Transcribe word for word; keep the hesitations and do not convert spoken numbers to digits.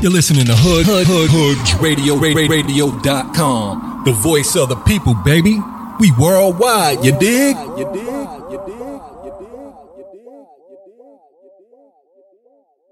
You're listening to Hood, Hood, Hood, Hood Radio, Radio dot com. The voice of the people, baby. We worldwide, you dig? You dig? You dig?